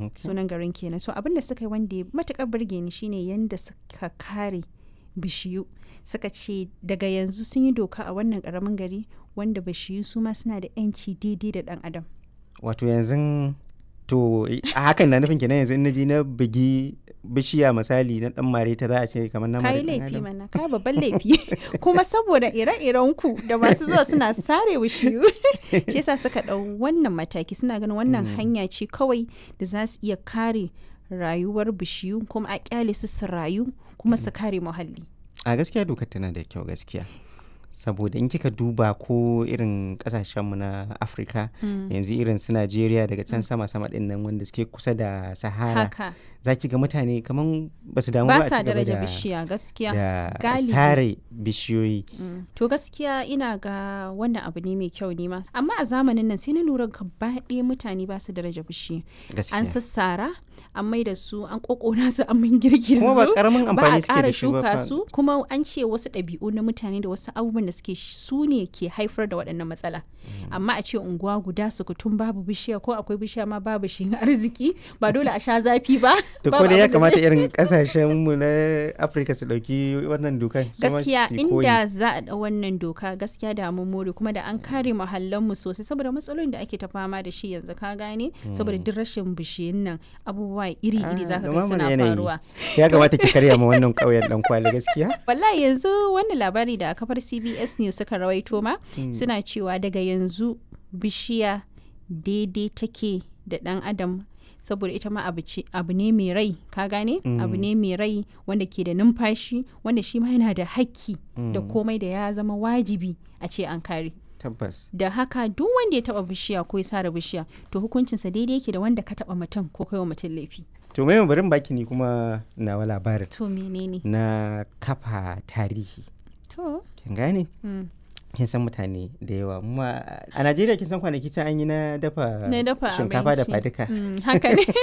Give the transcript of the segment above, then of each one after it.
sunan garin kenan. So abin da suka yi wanda ya matuƙar burge ni shine yanda suka kare bishiyu, suka ce daga yanzu sun yi doka a wannan ƙaramin gari wanda bishiyu su ma suna da 'yanci daidai da ɗan adam. Wato yanzu to hakan na nufin kenan yanzu in naji na bugi bishiya misali na dan mare ta za a ce kamar na mare Kai laifi mana, kai babban laifi kuma saboda ire-iren ku da masu zuwa suna sare bishiyu shi yasa suka ɗau wannan mataki, suna ganin wannan hanya ce kawai da za su iya kare rayuwar bishiyu kuma a kyale su rayu kuma su kare muhalli. A gaskiya dokar tana da kyau gaskiya. Saboda in kika duba ko irin kasashenmu na Afirka yanzu irin su Najeriya daga can sama-sama din nan wanda suke kusa da Sahara, za ki ga mutane kaman ba su damu ba a sa ci gaba daraja da bishiya gaskiya da sare bishiyoyi. To gaskiya ina ga wannan abu ne mai kyau ne ma, amma a zamanin nan sai na lura gaba ɗaya mutane ba su daraja bishiya. An sassara, an mai da su, an kokona su, an min girgir su, ba karamin amfani suke da shi ba, ba a ƙara shuka su, kuma an ce wasu ɗabi'u na mutane da wasu abubuwan da suke su ne ke haifar da waɗannan matsala. Amma a ce unguwa guda sukutun babu bishiya, ko akwai bishiya ma babu shi arziki, ba dole a sha zafi ba. To ko dai ya kamata irin kasashen mu na Afirka su dauki wannan doka. Gaskiya inda za a da wannan doka gaskiya da mun more, kuma da an kare muhallan mu sosai, saboda matsalolin da ake ta fama da shi yanzu ka gane, saboda duk rashin bishiyun nan abubuwa iri-iri zaka ga suna faruwa. Ya kamata ki karya ma wannan kauyen dan kwali gaskiya. Wallahi yanzu wannan labari da kafar CBS News suka rawaito ma suna cewa daga yanzu bishiya daidai take da dan adam, saboda ita ma abu ne mai rai ka gane, abu ne mai rai wanda ke da numfashi, wanda shi ma yana da hakki da komai da ya zama wajibi a ce an kare. Tabbas. Da haka duk wanda ya taba bishiya ko ya sare bishiya to hukuncinsa daidai yake da wanda ka taba mutum ko kai wa mutum laifi. To mai barin baki ni kuma nawa labarin. To menene? Na kafa tarihi. To. Kin gane? Kin san mutane da yawa kuma a Najeriya kin san kwanaki can an yi na dafa shinkafa da faduka. Haka ne.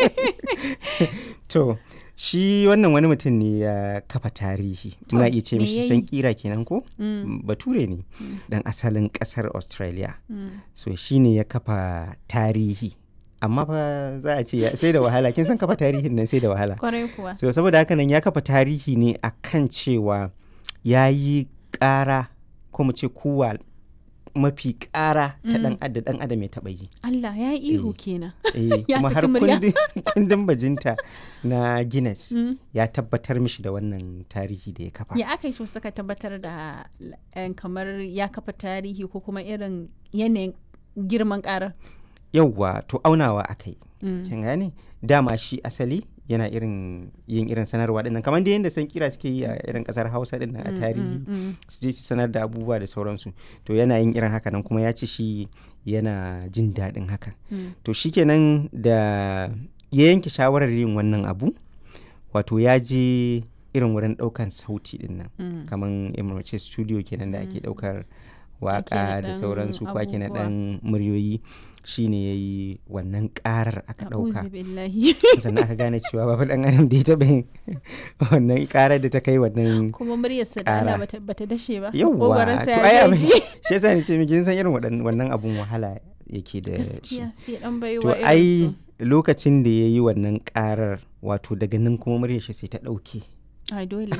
To shi wannan wani mutum ne ya kafa tarihi, muna iya ce mishi san kira kenan ko? Bature ne dan asalin kasar Australia. So shi ne ya kafa tarihi, amma fa za a ce sai da wahala, kin san kafa tarihin nan sai da wahala. Kwarai kuwa. So saboda haka nan ya kafa tarihi ne akan cewa ya yi ƙara ko mu ce kuwa mafi ƙara ta dan adam ya taɓa yi. Allah ya yi ihu kenan. Kuma har kundin bajinta na Guinness ya tabbatar mishi da wannan tarihi da ya kafa. Ya aka yi shi suka tabbatar da kamar ya kafa tarihi ko kuma irin yanayin girman ƙarar? Yauwa to aunawa aka yi. Kin gane? Dama shi asali yana yin irin sanarwa dinnan kamar da yadda san kira suke yi a irin kasar Hausa dinnan a tarihi su je su sanar da abubuwa da sauransu, to yana yin irin haka nan, kuma ya ce shi yana jin daɗin haka. To shikenan da ya yanke shawarar yin wannan abu, wato ya je irin wurin ɗaukan sauti dinnan kamar emirce studio kenan da ake ɗaukar waka da sauransu, ko ake na ɗan muryoyi, shine ya yi wannan karar aka ɗauka, sannan aka gane cewa babu ɗan adam da ya taɓa yin wannan karar da ta kai wannan kuma muryarsa da Allah bata dashe ba. Yawwa to ai abin shi yasa ni ce miki san irin wannan abun wahala yake da shi. Gaskiya sai dan baiwa to ai lokacin da ya yi wannan karar, wato daga nan kuma muryar shi sai ta ɗauke. Ai dole.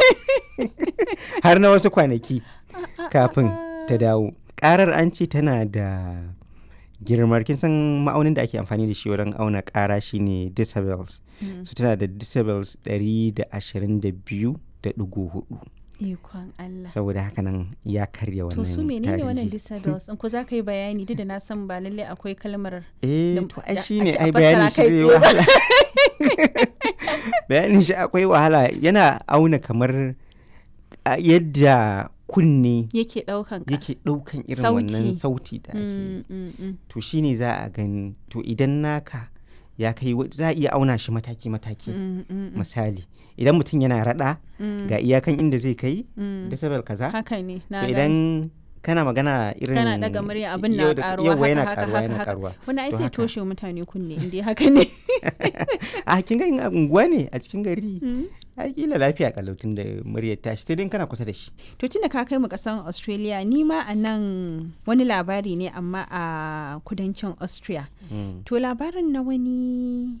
Har na wasu kwanaki kafin ta dawo. Karar an ce tana da girmar, kin san ma'aunin da ake amfani da shi wurin auna ƙara shine decibels. So tana da decibels 122.4. Ikon Allah. Saboda haka nan ya karya wannan tarihi. To su menene wannan decibels? In ko za ka yi bayani, duk da na san ba lallai akwai kalmar. To ai shine ai bayanin shi zai wahala. Bayanin shi akwai wahala, yana auna kamar yadda kunne yake ɗaukan irin wannan sauti da ake to shine za a gani. To idan naka ya kai, za a iya auna shi mataki-mataki. Misali idan mutum yana rada ga iyakan inda zai kai decibel kaza. Haka ne. To idan kana magana irin kana daga murya abin na karuwa haka wani ai sai toshe mutane kunne inda haka ne. A kin ga unguwa ne a cikin gari, ai kila lafiya kalautin da muryar tashi, sai dai kana kusa da shi. To tunda ka kai mu kasan Australia, ni ma a nan wani labari ne amma a kudancin Austria. To labarin na wani